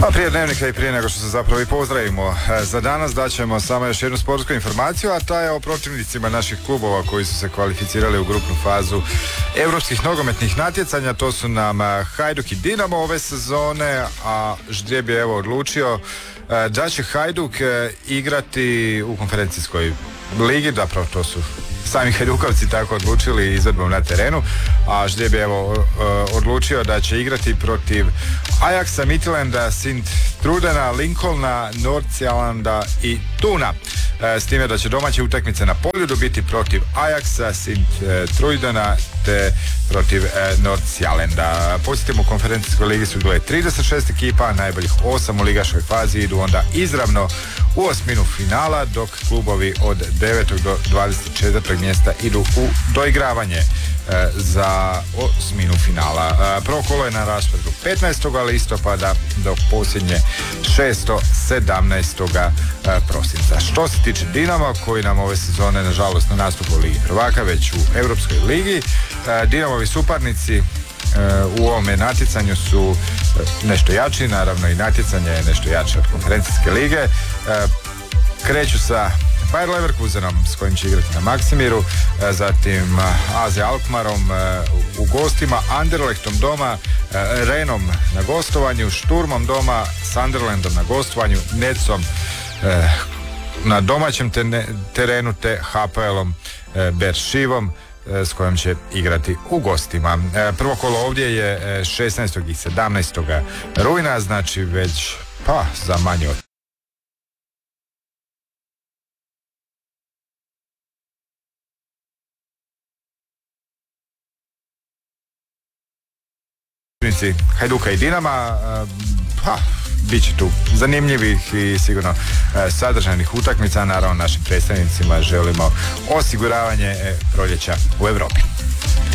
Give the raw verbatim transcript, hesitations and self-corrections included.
Pa prije dnevnika i prije nego što se zapravo i pozdravimo za danas daćemo samo još jednu sportsku informaciju, a ta je o protivnicima naših klubova koji su se kvalificirali u grupnu fazu europskih nogometnih natjecanja. To su nam Hajduk i Dinamo ove sezone, a ždrijeb je evo odlučio da će Hajduk igrati u konferencijskoj ligi, zapravo to su sami Hajdukovci tako odlučili izvedbom na terenu, a ždrijeb je evo odlučio da će igrati protiv Ajaxa, Midtjylanda, Sint Trudena, Lincolna, Nordsjælanda i Tuna. S time da će domaće utakmice na Poljudu biti protiv Ajaxa, Sint Trudena te protiv Nordsjælanda. Podsjetimo, u konferencijskoj ligi su bile trideset šest ekipa, najboljih osam u ligaškoj fazi idu onda izravno u osminu finala, dok klubovi od devetog do dvadeset četvrtog mjesta idu u doigravanje za osminu finala. Prvo kolo je na rasporedu petnaestog listopada do posljednje šestog sedamnaestog prosinca. Što se tiče Dinama, koji nam ove sezone nažalost ne nastupa u Ligi prvaka, već u Europskoj ligi, Dinamovi suparnici u ovome natjecanju su nešto jači, naravno i natjecanje je nešto jače od konferencijske lige. Kreću sa Bayer Leverkusenom s kojim će igrati na Maksimiru, zatim A Z Alkmarom u gostima, Anderlechtom doma, Renom na gostovanju, Šturmom doma, Sunderlandom na gostovanju, Necom na domaćem terenu te H P L-om Beerševom s kojom će igrati u gostima. Prvo kolo ovdje je šesnaestog i sedamnaestog rujna, znači već pa za manje od Hajduka i Dinama. Pa, bit će tu zanimljivih i sigurno sadržajnih utakmica. Naravno, našim predstavnicima želimo osiguravanje proljeća u Europi.